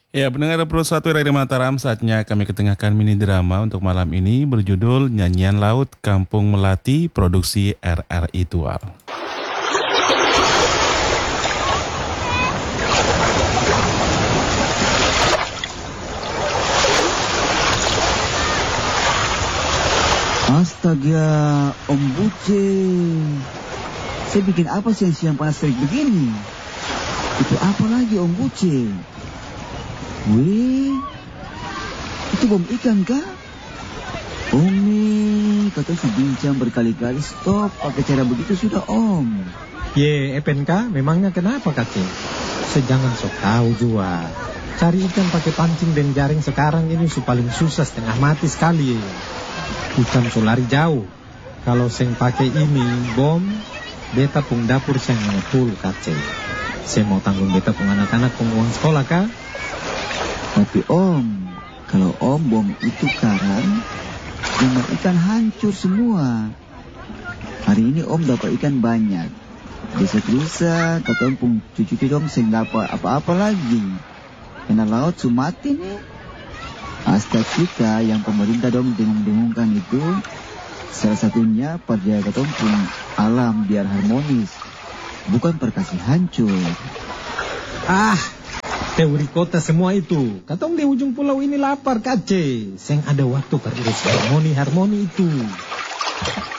Ya, pendengar Pro 1 Radio Mataram, saatnya kami ketengahkan mini drama untuk malam ini berjudul Nyanyian Laut Kampung Melati, produksi RRI Tual. Astaga, Om Buce. Saya bikin apa siang-siang panas terik begini? Itu apa lagi Om Buce? Wih, itu bom ikan kah? Om, kata si Bincang berkali-kali stop pakai cara begitu sudah Om. Ye, FNK, memangnya kenapa kacil? Sejangan sok tahu jua. Cari ikan pakai pancing dan jaring sekarang ini paling susah, setengah mati sekali. Ikan lari jauh. Kalau seng pakai ini bom, beta pung dapur seng ngepul kacil. Saya mau tanggung beta pung anak-anak pung uang sekolah kah? Tapi Om, kalau Om bom itu karang, jumlah ikan hancur semua. Hari ini Om dapat ikan banyak. Besok lusa, kata Om pung cucu-cucu dong seng dapat apa-apa lagi. Karena laut sumati nih. Aspek kita yang pemerintah dong dengung-dengungkan itu, salah satunya perjaya kata Om pung alam biar harmonis, bukan perkasih hancur. Teori kota semua itu. Katong di ujung pulau ini lapar kace. Seng ada waktu perurus harmoni itu.